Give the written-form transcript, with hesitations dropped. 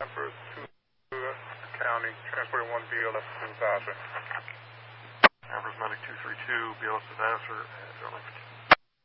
for 2 County, transporting 1 BLS to Vassar. Amherst Medic 232, BLS to Vassar, and Arlington.